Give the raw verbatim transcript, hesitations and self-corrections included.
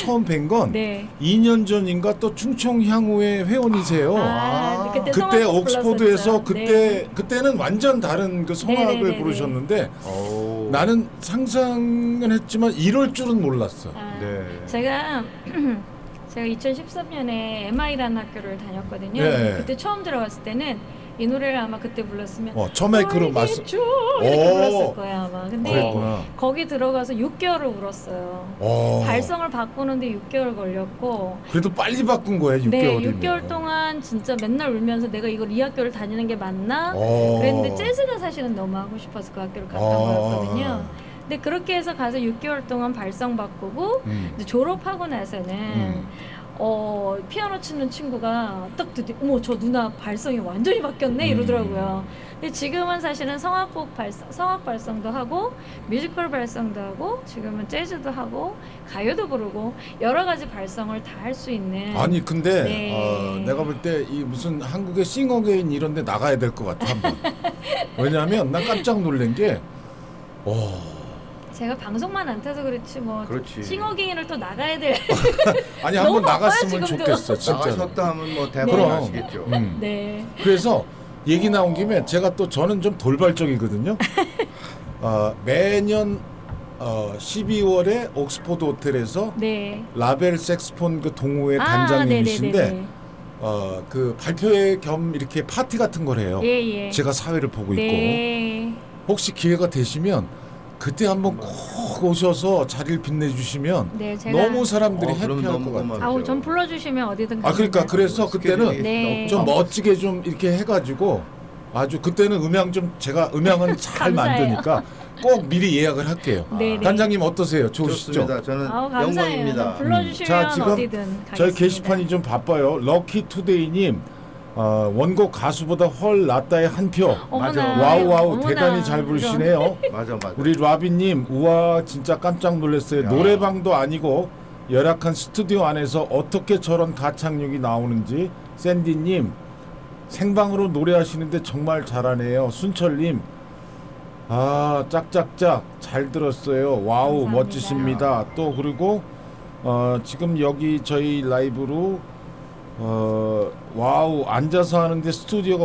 처음 뵌 건 네. 이 년 전인가 또 충청향후의 회원이세요. 아, 그때, 그때 성악곡 옥스포드에서 불렀었죠. 그때 네. 그때는 완전 다른 그 성악을 네네네네. 부르셨는데 오. 나는 상상은 했지만 이럴 줄은 몰랐어. 아, 네. 제가 제가 이천십삼 년에 엠아이라는 학교를 다녔거든요. 네. 그때 처음 들어갔을 때는 이 노래를 아마 그때 불렀으면 어, 저 마이크로 말씀. 이렇게 오. 불렀을 거야 아마. 근데 그랬구나. 거기 들어가서 육 개월을 울었어요. 어. 발성을 바꾸는데 육 개월 걸렸고. 그래도 빨리 바꾼 거야 육 네, 개월이면. 육 개월 동안 진짜 맨날 울면서 내가 이걸 이 학교를 다니는 게 맞나? 어. 그랬는데 재즈가 사실은 너무 하고 싶어서 그 학교를 갔던 어. 거였거든요. 근데 그렇게 해서 가서 육 개월 동안 발성 바꾸고 음. 이제 졸업하고 나서는 음. 어, 피아노 치는 친구가 딱 듣더니 어머 저 누나 발성이 완전히 바뀌었네 이러더라고요. 근데 지금은 사실은 성악곡 발성, 성악 발성도 하고 뮤지컬 발성도 하고 지금은 재즈도 하고 가요도 부르고 여러 가지 발성을 다 할 수 있는. 아니 근데 네. 어, 내가 볼 때 이 무슨 한국의 싱어게인 이런 데 나가야 될 것 같아 한번. 왜냐하면 난 깜짝 놀란 게 어. 제가 방송만 안 타서 그렇지 뭐 그렇지. 싱어게인을 또 나가야 될. 아니 한번 너무 바빠요, 나갔으면 지금도. 좋겠어 진짜. 나가셨다 하면 뭐 대박 그럼. 나시겠죠. 음. 네. 그래서 얘기 나온 김에 제가 또 저는 좀 돌발적이거든요. 어, 매년 어, 십이월에 옥스포드 호텔에서 네. 라벨 색스폰 그 동호회 아, 단장님이신데 네네네네. 어, 그 발표회 겸 이렇게 파티 같은 걸 해요. 예, 예. 제가 사회를 보고 네. 있고 혹시 기회가 되시면 그때 한번 꼭 오셔서 자리를 빛내주시면 네, 제가 너무 사람들이 어, 그럼 해피할 너무 것 같아요. 아우 전 불러주시면 어디든 아 그러니까 갑니다. 그래서 그때는 네. 좀 멋지게 좀 이렇게 해가지고 아주 그때는 음향 좀 제가 음향은 잘 감사해요. 만드니까 꼭 미리 예약을 할게요. 네, 네. 단장님 어떠세요? 좋으시죠? 좋습니다. 저는 아우 감사해요. 영광입니다. 불러주시면 자, 지금 어디든 가겠습니다. 저희 게시판이 좀 바빠요. 럭키투데이님 어, 원곡 가수보다 헐 낫다의 한 표. 어머나. 맞아. 와우 와우 어머나. 대단히 잘 부르시네요. 맞아 맞아. 우리 라비님 우와 진짜 깜짝 놀랐어요. 야. 노래방도 아니고 열악한 스튜디오 안에서 어떻게 저런 가창력이 나오는지. 샌디님 생방으로 노래하시는데 정말 잘하네요. 순철님 아 짝짝짝 잘 들었어요. 와우 감사합니다. 멋지십니다. 또 그리고 어, 지금 여기 저희 라이브로 어, 와우 앉아서 하는데 스튜디오가